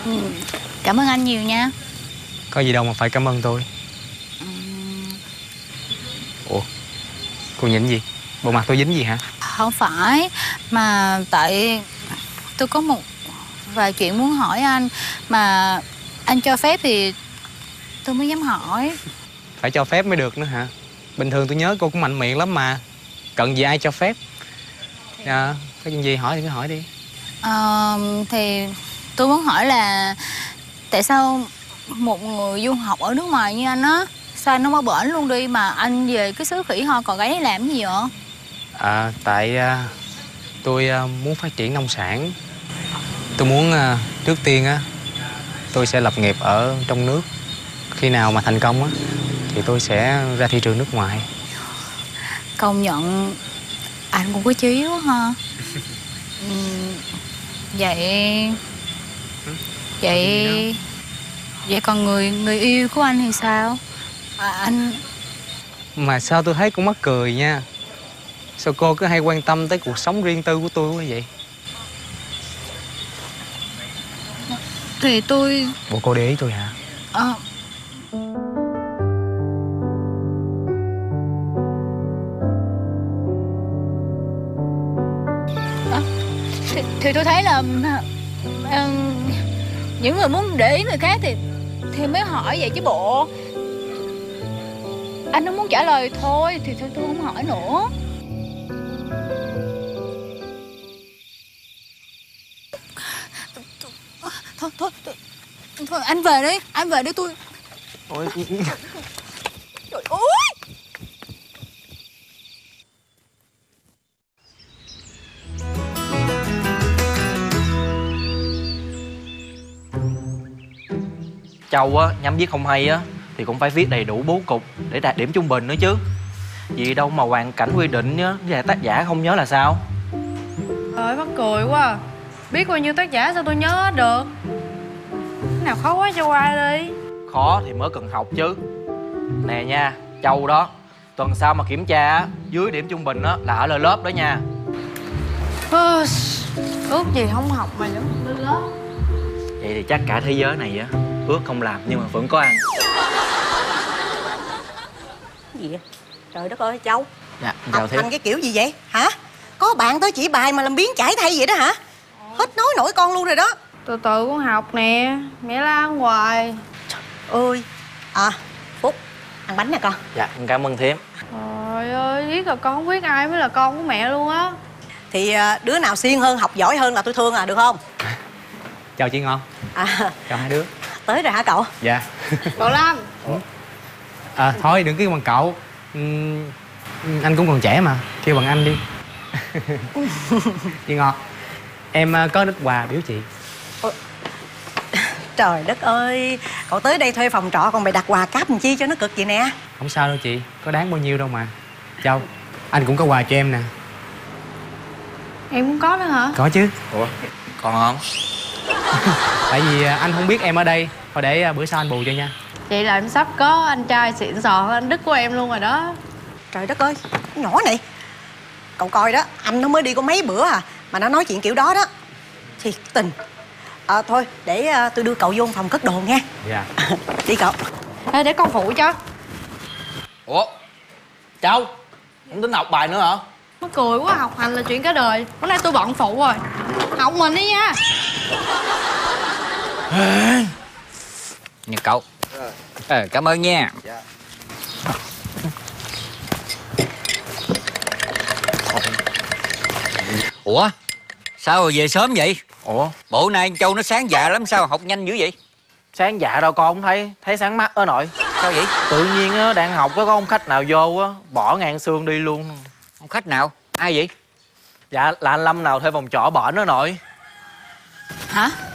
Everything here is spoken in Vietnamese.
Ừ, cảm ơn anh nhiều nha. Có gì đâu mà phải cảm ơn tôi. Ủa, cô nhìn gì? Bộ mặt tôi dính gì hả? Không phải, mà tại tôi có một vài chuyện muốn hỏi anh. Mà anh cho phép thì tôi mới dám hỏi. Phải cho phép mới được nữa hả? Bình thường tôi nhớ cô cũng mạnh miệng lắm mà. Cần gì ai cho phép. Có chuyện gì hỏi thì cứ hỏi đi. Thì tôi muốn hỏi là tại sao một người du học ở nước ngoài như anh á, sao anh không có bển luôn đi mà anh về cái xứ khỉ ho cò gáy làm cái gì vậy? Tại tôi muốn phát triển nông sản. Tôi muốn trước tiên tôi sẽ lập nghiệp ở trong nước. Khi nào mà thành công thì tôi sẽ ra thị trường nước ngoài. Công nhận anh cũng có chí quá ha. Vậy vậy vậy còn người yêu của anh thì sao? Anh Mà sao tôi thấy cũng mắc cười nha. Sao cô cứ hay quan tâm tới cuộc sống riêng tư của tôi quá vậy? thì tôi Bộ cô để ý tôi hả? ờ, thì tôi thấy là ờ, những người muốn để ý người khác thì mới hỏi vậy chứ bộ. Anh không muốn trả lời thôi thì thôi tôi không hỏi nữa. Thôi anh về đi, anh về đi tôi. Ôi. Trời ơi. Châu á, nhắm viết không hay á thì cũng phải viết đầy đủ bố cục để đạt điểm trung bình nữa chứ. Vì đâu mà hoàn cảnh quy định á, với tác giả không nhớ là sao? Trời mắc cười quá à. Biết bao nhiêu tác giả sao tôi nhớ hết được. Cái nào khó quá cho qua đi. Khó thì mới cần học chứ. Nè nha, Châu đó, tuần sau mà kiểm tra á, dưới điểm trung bình á là ở lên lớp đó nha. Ước gì không học mà vẫn lên lớp. Vậy thì chắc cả thế giới này á, ước không làm nhưng mà vẫn có ăn. Cái gì vậy? Trời đất ơi Châu. Dạ, chào Học Thiếu. hành cái kiểu gì vậy hả? Có bạn tới chỉ bài mà làm biến chải thay vậy đó hả? Hết nói nổi con luôn rồi đó. Từ từ con học nè. Mẹ la ăn hoài. Ơi. Phúc, ăn bánh nè con. Dạ, cảm ơn Thiếm. Trời ơi, biết là con không biết ai mới là con của mẹ luôn á. Thì đứa nào siêng hơn, học giỏi hơn là tôi thương được không? Chào chị Ngon. Chào hai đứa. Tới rồi hả cậu? Dạ. Cậu Lâm. Thôi đừng kêu bằng cậu. Anh cũng còn trẻ mà, kêu bằng anh đi. Chị Ngon, em có ít quà biếu chị. Trời đất ơi, cậu tới đây thuê phòng trọ còn mày đặt quà cáp làm chi cho nó cực vậy nè. Không sao đâu chị, có đáng bao nhiêu đâu mà. Châu, anh cũng có quà cho em nè. Em cũng có nữa hả? Có chứ. Ủa, còn không? Tại vì anh không biết em ở đây. Thôi để bữa sau anh bù cho nha. Vậy là em sắp có anh trai xịn sò hơn anh Đức của em luôn rồi đó. Trời đất ơi, nhỏ này. Cậu coi đó, anh nó mới đi có mấy bữa mà nó nói chuyện kiểu đó đó. Thiệt tình. Thôi, để tôi đưa cậu vô phòng cất đồ nha. Dạ. Đi cậu. Ê, để con phụ cho. Ủa, Châu, không tính học bài nữa hả? Mắc cười quá, học hành là chuyện cả đời. Hôm nay tôi bận phụ rồi. Học mình đi nha. Nha cậu. Cảm ơn nha. Ủa, sao rồi về sớm vậy? Ủa, Bộ này con Châu nó sáng dạ lắm, sao học nhanh dữ vậy? sáng dạ đâu con không thấy sáng mắt ở nội. Sao vậy? Tự nhiên á, đang học có ông khách nào vô á, bỏ ngang xương đi luôn. Ông khách nào? Ai vậy? Dạ, là anh Lâm nào thuê phòng trọ bển đó nội. Hả?